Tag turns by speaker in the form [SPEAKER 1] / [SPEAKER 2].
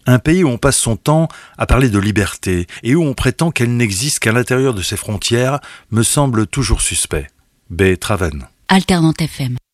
[SPEAKER 1] Un pays où on passe son temps à parler de liberté et où on prétend qu'elle n'existe qu'à l'intérieur de ses frontières me semble toujours suspect. B. Traven.
[SPEAKER 2] Alternante FM.